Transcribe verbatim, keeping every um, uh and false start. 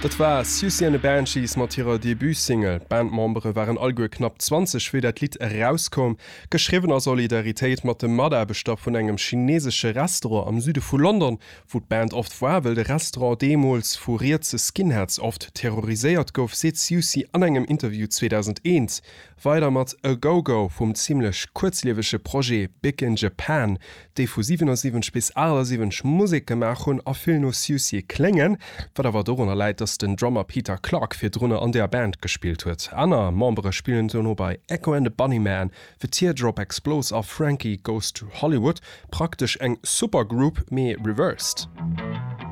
Dat war Siouxsie and the Banshees mat ihrer Debütsingle. Bandmembre waren allgoe knapp zwanzig wie dat Lied herauskom, geschriven a Solidaritéit mat dem Maderbestoff vun engem chinesesche Restaurant am Süde vu London, wo d Band oft war, will de Restaurant Demols furiert ze Skinheads oft terroriséiert gouf, se Siouxsie an engem Interview zweitausendeins. Weiter mat A Go-Go vum ziemlichlech kurzlewesche Projekt Big in Japan, déi vu siebenundsiebzig bis achtundsiebenzig Musik gemach hun a vill no Siouxsie klengen, wat awer dorunner leit, dats den Drummer Peter Clark fir Drnne an der Band gespielt huet. Aner Membre spielen no bei Echo and the Bunnyman, fir Teardrop Explose a Frankie Goes to Hollywood, praktisch eng Supergroup méi reversed.